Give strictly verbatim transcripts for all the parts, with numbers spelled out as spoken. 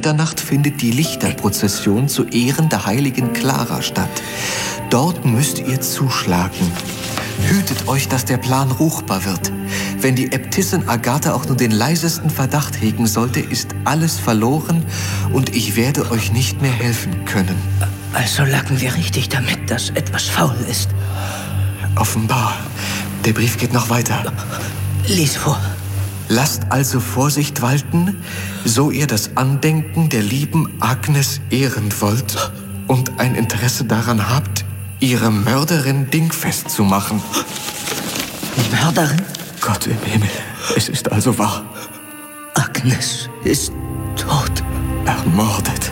Mitternacht findet die Lichterprozession zu Ehren der heiligen Clara statt. Dort müsst ihr zuschlagen. Hütet euch, dass der Plan ruchbar wird. Wenn die Äbtissin Agatha auch nur den leisesten Verdacht hegen sollte, ist alles verloren und ich werde euch nicht mehr helfen können. Also lagen wir richtig damit, dass etwas faul ist. Offenbar. Der Brief geht noch weiter. Lies vor. Lasst also Vorsicht walten, so ihr das Andenken der lieben Agnes ehren wollt und ein Interesse daran habt, ihre Mörderin dingfest zu machen. Mörderin? Gott im Himmel, es ist also wahr. Agnes ist tot. Ermordet.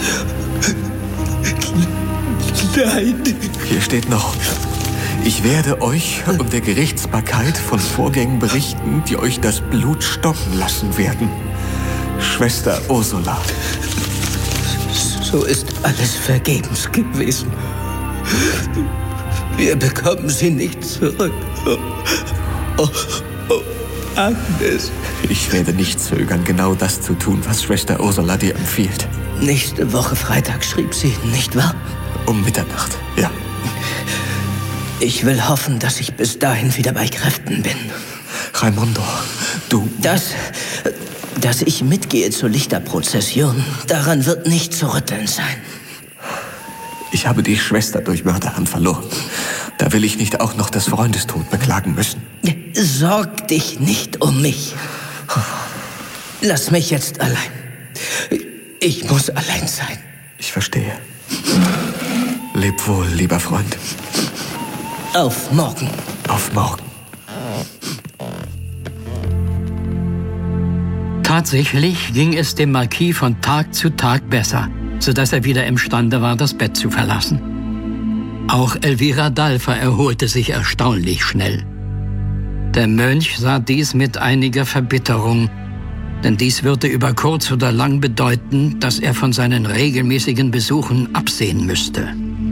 Nein. Hier steht noch: Ich werde euch und der Gerichtsbarkeit von Vorgängen berichten, die euch das Blut stoppen lassen werden. Schwester Ursula. So ist alles vergebens gewesen. Wir bekommen sie nicht zurück. Oh, oh, Agnes. Ich werde nicht zögern, genau das zu tun, was Schwester Ursula dir empfiehlt. Nächste Woche Freitag schrieb sie, nicht wahr? Um Mitternacht, ja. Ich will hoffen, dass ich bis dahin wieder bei Kräften bin. Raimundo, du... Das, dass ich mitgehe zur Lichterprozession, daran wird nicht zu rütteln sein. Ich habe die Schwester durch Mörderhand verloren. Da will ich nicht auch noch das Freundestod beklagen müssen. Sorg dich nicht um mich. Lass mich jetzt allein. Ich muss allein sein. Ich verstehe. Leb wohl, lieber Freund. Auf morgen. Auf morgen. Tatsächlich ging es dem Marquis von Tag zu Tag besser, sodass er wieder imstande war, das Bett zu verlassen. Auch Elvira d'Alfa erholte sich erstaunlich schnell. Der Mönch sah dies mit einiger Verbitterung, denn dies würde über kurz oder lang bedeuten, dass er von seinen regelmäßigen Besuchen absehen müsste.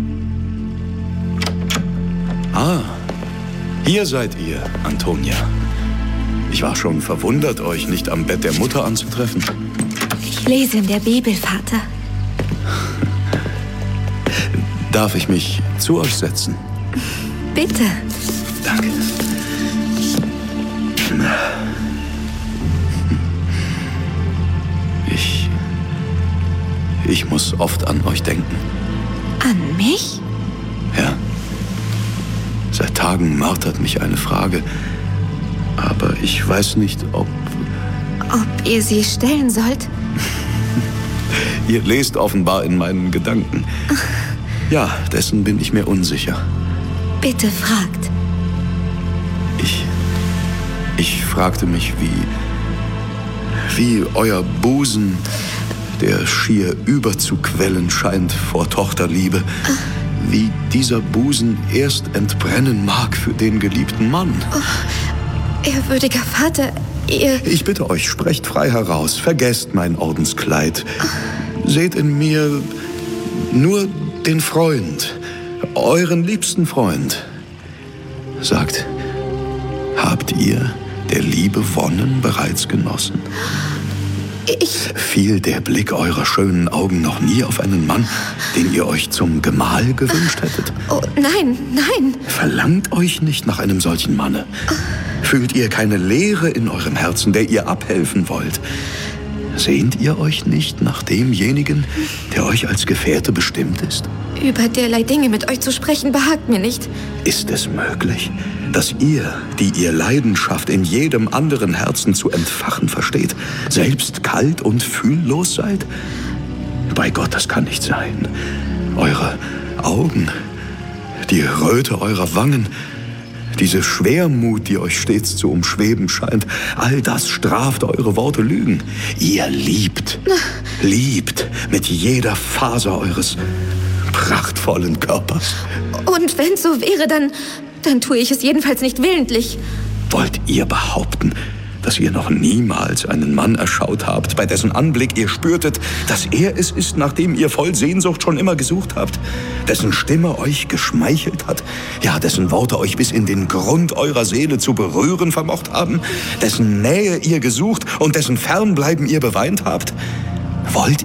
Ah, hier seid ihr, Antonia. Ich war schon verwundert, euch nicht am Bett der Mutter anzutreffen. Ich lese in der Bibel, Vater. Darf ich mich zu euch setzen? Bitte. Danke. Ich... Ich muss oft an euch denken. An mich? Ja. Seit Tagen martert mich eine Frage. Aber ich weiß nicht, ob... Ob ihr sie stellen sollt? Ihr lest offenbar in meinen Gedanken. Ja, dessen bin ich mir unsicher. Bitte fragt. Ich... Ich fragte mich, wie... Wie euer Busen, der schier überzuquellen scheint vor Tochterliebe, wie dieser Busen erst entbrennen mag für den geliebten Mann. Oh, ehrwürdiger Vater, ihr... Ich bitte euch, sprecht frei heraus. Vergesst mein Ordenskleid. Seht in mir nur den Freund, euren liebsten Freund. Sagt, habt ihr der Liebe Wonnen bereits genossen? Ich... Fiel der Blick eurer schönen Augen noch nie auf einen Mann, den ihr euch zum Gemahl gewünscht hättet? Oh, nein, nein. Verlangt euch nicht nach einem solchen Manne. Fühlt ihr keine Leere in eurem Herzen, der ihr abhelfen wollt? Sehnt ihr euch nicht nach demjenigen, der euch als Gefährte bestimmt ist? Über derlei Dinge mit euch zu sprechen, behagt mir nicht. Ist es möglich, dass ihr, die ihr Leidenschaft in jedem anderen Herzen zu entfachen versteht, selbst kalt und fühllos seid? Bei Gott, das kann nicht sein. Eure Augen, die Röte eurer Wangen, diese Schwermut, die euch stets zu umschweben scheint, all das straft eure Worte Lügen. Ihr liebt, liebt mit jeder Faser eures prachtvollen Körpers. Und wenn es so wäre, dann, dann tue ich es jedenfalls nicht willentlich. Wollt ihr behaupten, dass ihr noch niemals einen Mann erschaut habt, bei dessen Anblick ihr spürtet, dass er es ist, nach dem ihr voll Sehnsucht schon immer gesucht habt, dessen Stimme euch geschmeichelt hat, ja, dessen Worte euch bis in den Grund eurer Seele zu berühren vermocht haben, dessen Nähe ihr gesucht und dessen Fernbleiben ihr beweint habt? Wollt